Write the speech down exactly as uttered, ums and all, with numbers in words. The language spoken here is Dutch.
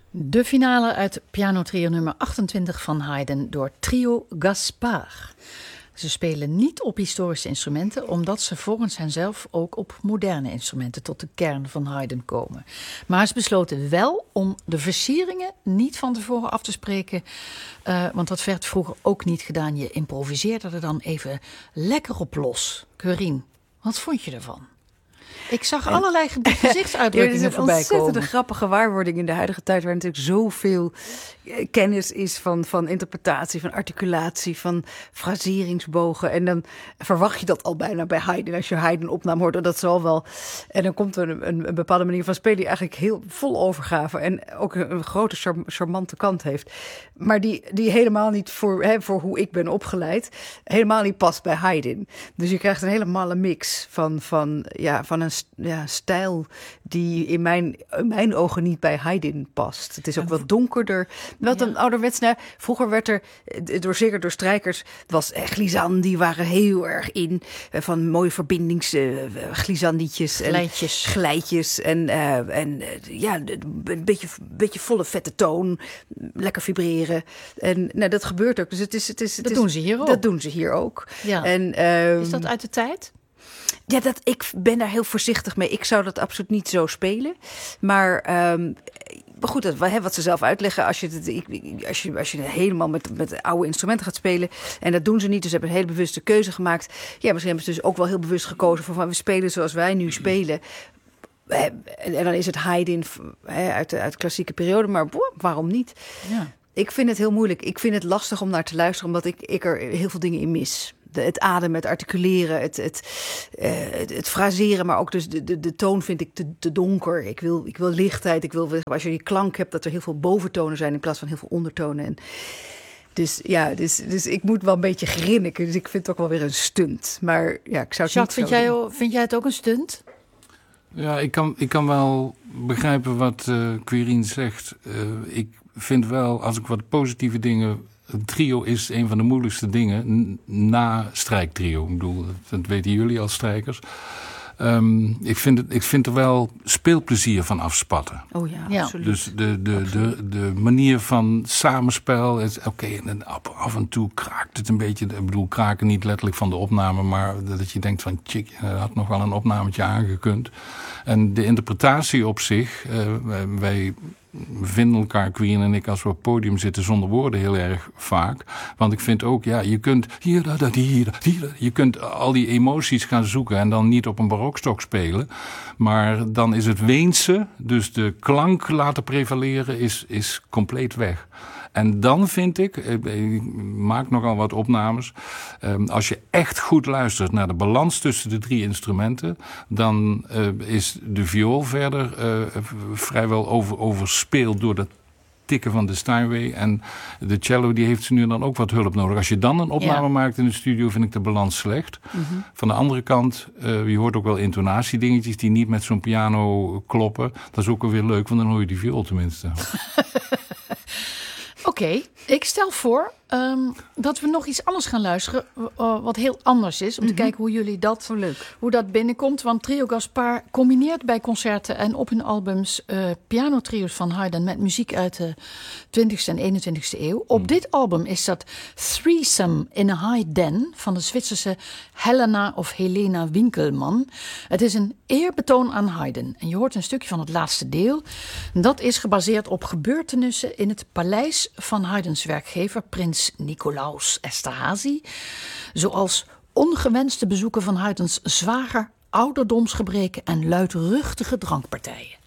De finale uit pianotrio nummer achtentwintig van Haydn door Trio Gaspar. Ze spelen niet op historische instrumenten, omdat ze volgens henzelf ook op moderne instrumenten tot de kern van Haydn komen. Maar ze besloten wel om de versieringen niet van tevoren af te spreken, uh, want dat werd vroeger ook niet gedaan. Je improviseerde er dan even lekker op los. Corine, wat vond je ervan? Ik zag en, allerlei gezichtsuitdrukkingen ja, voorbij komen. Het is een ontzettende grappige waarwording in de huidige tijd, waar natuurlijk zoveel kennis is van, van interpretatie, van articulatie, van fraseringsbogen. En dan verwacht je dat al bijna bij Haydn. Als je Haydn opname hoort, dat zal wel. En dan komt er een, een, een bepaalde manier van spelen die eigenlijk heel vol overgave en ook een, een grote char- charmante kant heeft. Maar die, die helemaal niet voor, hè, voor hoe ik ben opgeleid, helemaal niet past bij Haydn. Dus je krijgt een hele malle mix van, van, ja, van een ja, stijl die in mijn, in mijn ogen niet bij Haydn past. Het is ook wat donkerder. Wat een ja. ouderwets. Nou, vroeger werd er, door, zeker door strijkers, was eh, glissant, die waren heel erg in. Eh, van mooie verbindings, uh, glissandietjes. Glijtjes. En glijtjes. En, uh, en uh, ja, een beetje, beetje volle vette toon. Lekker vibreren. En nou, dat gebeurt ook. Dus het is, het is, het dat is, doen ze hier ook. Dat doen ze hier ook. Ja. En, uh, is dat uit de tijd? Ja, dat, ik ben daar heel voorzichtig mee. Ik zou dat absoluut niet zo spelen. Maar, um, maar goed, dat, wat ze zelf uitleggen. Als je, het, als je, als je helemaal met, met oude instrumenten gaat spelen. En dat doen ze niet. Dus ze hebben een hele bewuste keuze gemaakt. Ja, misschien hebben ze dus ook wel heel bewust gekozen. Voor van we spelen zoals wij nu spelen. En dan is het Haydn uit de, uit de klassieke periode. Maar boah, waarom niet? Ja. Ik vind het heel moeilijk. Ik vind het lastig om naar te luisteren. Omdat ik, ik er heel veel dingen in mis. De, het ademen, het articuleren, het, het, uh, het, het fraseren, maar ook dus de, de, de toon vind ik te, te donker. Ik wil, ik wil lichtheid, ik wil, als je die klank hebt, dat er heel veel boventonen zijn in plaats van heel veel ondertonen. En dus ja, dus, dus ik moet wel een beetje grinniken. Dus ik vind het ook wel weer een stunt. Maar ja, ik zou het Jacques, niet vind jij, vind jij het ook een stunt? Ja, ik kan, ik kan wel begrijpen wat uh, Quirin zegt. Uh, ik vind wel, als ik wat positieve dingen. Het trio is een van de moeilijkste dingen na strijktrio. Ik bedoel, dat weten jullie als strijkers. Um, ik, vind het, ik vind er wel speelplezier van afspatten. Oh ja, ja. absoluut. Dus de, de, de, de manier van samenspel is oké. Okay, en af en toe kraakt het een beetje. Ik bedoel, kraken niet letterlijk van de opname, maar dat je denkt van, tjik, er had nog wel een opnametje aangekund. En de interpretatie op zich, uh, wij vinden elkaar, Quirin en ik, als we op het podium zitten zonder woorden heel erg vaak. Want ik vind ook, ja, je kunt hier, dat, hier, hier, je kunt al die emoties gaan zoeken en dan niet op een barokstok spelen. Maar dan is het Weense, dus de klank laten prevaleren, is, is compleet weg. En dan vind ik, ik maak nogal wat opnames, als je echt goed luistert naar de balans tussen de drie instrumenten, dan is de viool verder vrijwel over, overspeeld door dat tikken van de Steinway. En de cello die heeft nu dan ook wat hulp nodig. Als je dan een opname ja. maakt in de studio, vind ik de balans slecht. Mm-hmm. Van de andere kant, uh, je hoort ook wel intonatiedingetjes die niet met zo'n piano kloppen. Dat is ook wel weer leuk, want dan hoor je die viool tenminste. Oké, okay, ik stel voor um, dat we nog iets anders gaan luisteren, uh, wat heel anders is. Om mm-hmm. te kijken hoe jullie dat, oh, leuk. hoe dat binnenkomt. Want Trio Gaspar combineert bij concerten en op hun albums uh, pianotrio's van Haydn met muziek uit de twintigste en eenentwintigste eeuw. Op mm. dit album is dat Threesome in a High Den van de Zwitserse Helena of Helena Winkelman. Het is een eerbetoon aan Haydn. En je hoort een stukje van het laatste deel. Dat is gebaseerd op gebeurtenissen in het paleis van Haydns werkgever prins Nicolaus Esterhazy, zoals ongewenste bezoeken van Haydns zwager, ouderdomsgebreken en luidruchtige drankpartijen.